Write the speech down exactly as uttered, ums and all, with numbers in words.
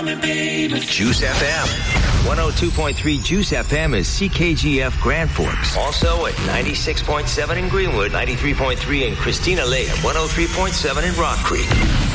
me, baby. Juice F M. one oh two point three Juice F M is C K G F Grand Forks. Also at ninety-six point seven in Greenwood, ninety-three point three in Christina Lake, and one oh three point seven in Rock Creek.